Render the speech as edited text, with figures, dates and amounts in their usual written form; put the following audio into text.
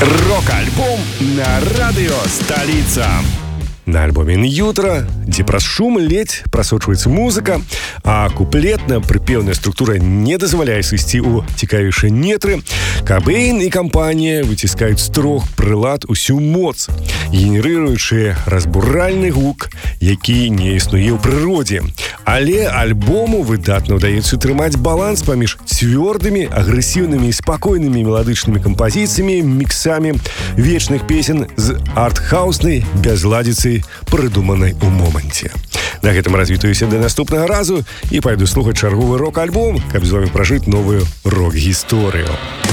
Рок-альбом на радио «Столица». На альбоме «Ньютра», дзе праз шум ледзь прасочваецца музыка, а куплетна-прыпеўная структура не дазваляе сысці ў цікавейшыя нетры, Кабейн і кампанія выціскаюць з трох прылад усю моц, генерыруючы разбуральны гук, які не існуе ў прыродзе. Але альбому выдатна ўдаецца трымаць баланс паміж цвёрдымі, агрэсіўнымі і спакойнымі меладычнымі кампазіцыямі, міксамі вечных песен з арт-хауснай бязладзіцай, прыдуманай у моманце. На гэтым развітаюся да наступнага разу і пайду слухаць чарговы рок-альбом, каб з вамі пражыць новую рок-гісторыю.